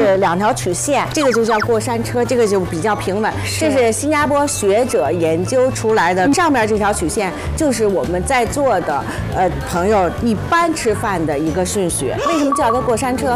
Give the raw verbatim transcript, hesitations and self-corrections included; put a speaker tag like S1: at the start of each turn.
S1: 是两条曲线，这个就叫过山车，这个就比较平稳。这是新加坡学者研究出来的，上面这条曲线就是我们在座的呃朋友一般吃饭的一个顺序。为什么叫它过山车？